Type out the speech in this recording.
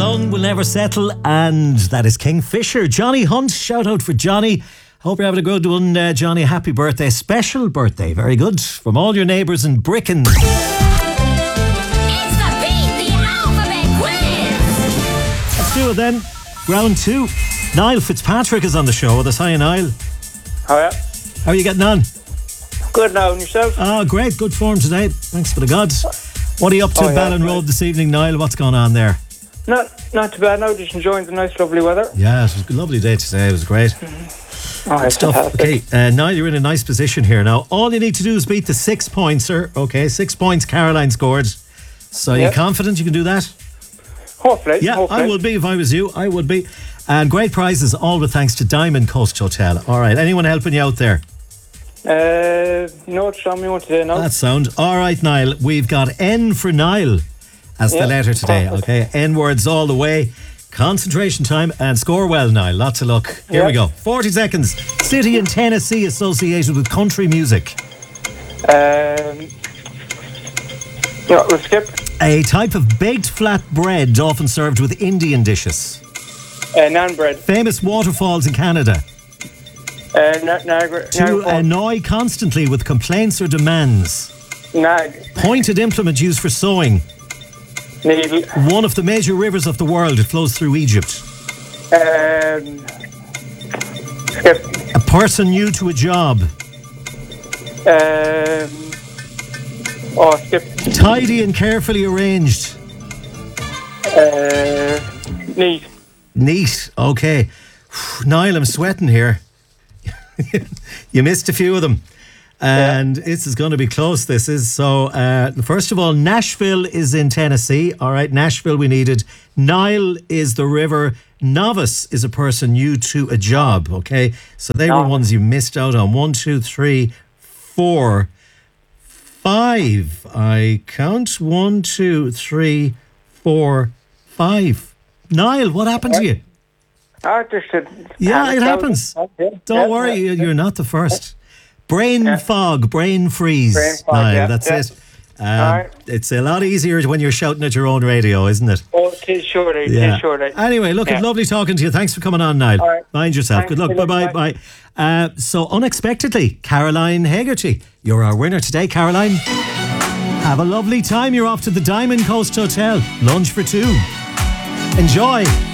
Alone Will Never Settle, and that is Kingfisher. Johnny Hunt, shout out for Johnny. Hope you're having a good one, Johnny. Happy birthday, special birthday. Very good. From all your neighbours in Bricken. It's the Beat the Alphabet Quiz. Let's do it then. Round 2. Niall Fitzpatrick is on the show with us. Hi, Niall. Hiya. How are you getting on? Good now, and yourself? Great. Good form today. Thanks for the gods. What are you up to at Ballin Road this evening, Niall? What's going on there? Not too bad now, just enjoying the nice lovely weather. Yeah, it was a lovely day today. It was great. Good Stuff. Okay, Niall, you're in a nice position here now. All you need to do is beat the 6-pointer. Okay, 6 points Caroline scored. So you confident you can do that? Hopefully. Yeah, hopefully. I would be if I was you. I would be. And great prizes, all with thanks to Diamond Coast Hotel. All right, anyone helping you out there? No, it's on me one today now. That's sound. All right, Niall, we've got N for Niall as the letter today. Perfect. Okay, N words all the way. Concentration time and score well, Niall. Lots of luck. Here we go. 40 seconds. City in Tennessee associated with country music. We'll skip. A type of baked flat bread often served with Indian dishes. Naan bread. Famous waterfalls in Canada. Niagara. To annoy constantly with complaints or demands. Nag. Pointed implement used for sewing. Needle. One of the major rivers of the world. It flows through Egypt. Skip. A person new to a job. Skip. Tidy and carefully arranged. Neat. Neat. Okay. Niall, I'm sweating here. You missed a few of them. And this is going to be close, this is. So, first of all, Nashville is in Tennessee. All right, Nashville we needed. Nile is the river. Novice is a person new to a job, okay? So they were ones you missed out on. 1, 2, 3, 4, 5. I count 1, 2, 3, 4, 5. Niall, what happened to you? Yeah, it happens. Don't worry, you're not the first. Brain fog, brain freeze. Niall, that's it. It's a lot easier when you're shouting at your own radio, isn't it? Oh, it is surely. Anyway, look, it's lovely talking to you. Thanks for coming on, Niall. All right. Mind yourself. Thanks. Good luck. Bye. So, unexpectedly, Caroline Hegarty, you're our winner today, Caroline. Have a lovely time. You're off to the Diamond Coast Hotel. Lunch for 2. Enjoy.